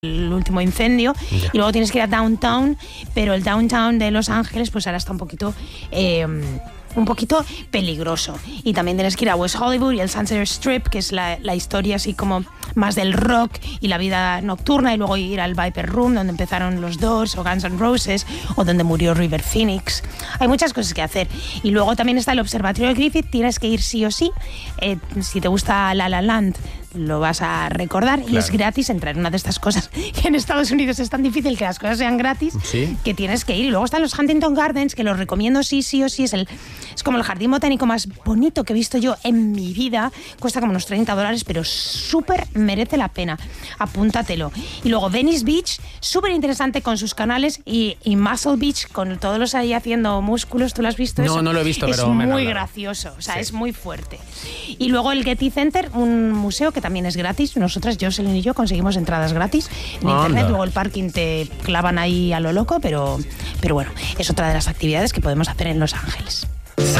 el último incendio. Y luego tienes que ir a Downtown, pero el Downtown de Los Ángeles pues ahora está un poquito peligroso. Y también tienes que ir a West Hollywood y el Sunset Strip, que es la historia así como más del rock y la vida nocturna, y luego ir al Viper Room, donde empezaron los Doors o Guns N' Roses, o donde murió River Phoenix. Hay muchas cosas que hacer. Y luego también está el Observatorio Griffith, tienes que ir sí o sí. Si te gusta La La Land, lo vas a recordar, claro. Y es gratis entrar en una de estas cosas, que en Estados Unidos es tan difícil que las cosas sean gratis, ¿sí? Que tienes que ir. Y luego están los Huntington Gardens, que los recomiendo sí o sí. Es como el jardín botánico más bonito que he visto yo en mi vida. Cuesta como unos $30, pero súper merece la pena. Apúntatelo. Y luego Venice Beach, súper interesante con sus canales, y Muscle Beach, con todos los ahí haciendo músculos. ¿Tú lo has visto? No, no lo he visto, es pero muy gracioso, o sea, sí. Es muy fuerte. Y luego el Getty Center, un museo que también es gratis. Nosotras, Jocelyn y yo, conseguimos entradas gratis en internet. Luego el parking te clavan ahí a lo loco, pero bueno, es otra de las actividades que podemos hacer en Los Ángeles.